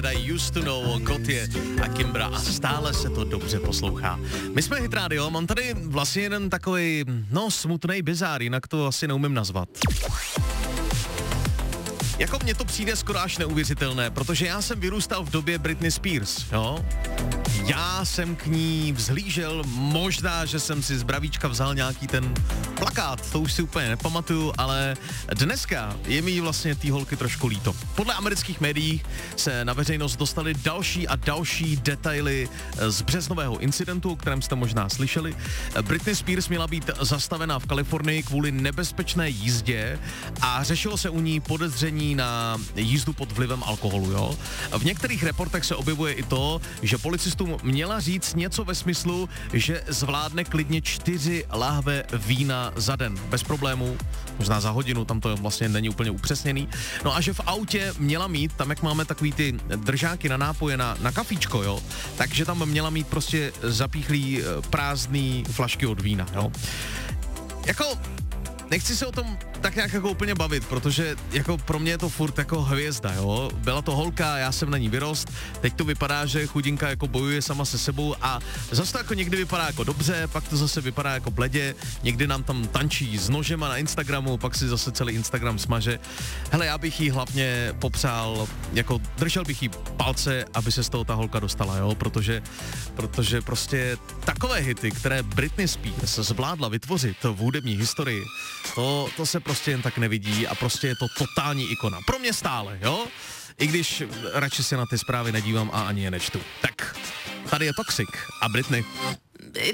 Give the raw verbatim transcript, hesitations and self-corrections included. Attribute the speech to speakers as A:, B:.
A: I used to know, Gotye a Kimbra a stále se to dobře poslouchá. My jsme Hit Radio, mám tady vlastně jeden takový, no, smutnej bizár, jinak to asi neumím nazvat. Jako mně to přijde skoro až neuvěřitelné, protože já jsem vyrůstal v době Britney Spears, jo? Já jsem k ní vzhlížel, možná, že jsem si z bravíčka vzal nějaký ten plakát, to už si úplně nepamatuju, ale dneska je mi vlastně tý holky trošku líto. Podle amerických médií se na veřejnost dostaly další a další detaily z březnového incidentu, o kterém jste možná slyšeli. Britney Spears měla být zastavená v Kalifornii kvůli nebezpečné jízdě a řešilo se u ní podezření na jízdu pod vlivem alkoholu, jo. V některých reportech se objevuje i to, že policistům měla říct něco ve smyslu, že zvládne klidně čtyři láhve vína za den, bez problémů, možná za hodinu, tam to vlastně není úplně upřesněný. No a že v autě měla mít, tam jak máme takový ty držáky na nápoje na, na kafíčko, jo, takže tam měla mít prostě zapíchlý prázdný flašky od vína, jo. Jako, nechci se o tom tak nějak jako úplně bavit, protože jako pro mě je to furt jako hvězda, jo. Byla to holka, já jsem na ní vyrost, teď to vypadá, že chudinka jako bojuje sama se sebou a zase to jako někdy vypadá jako dobře, pak to zase vypadá jako bledě, někdy nám tam tančí s nožema na Instagramu, pak si zase celý Instagram smaže. Hele, já bych jí hlavně popřál, jako držel bych jí palce, aby se z toho ta holka dostala, jo, protože, protože prostě takové hity, které Britney Spears zvládla vytvořit v hudební historii, to, to se prostě jen tak nevidí a prostě je to totální ikona. Pro mě stále, jo? I když radši se na ty zprávy nedívám a ani je nečtu. Tak, tady je Toxic a Britney.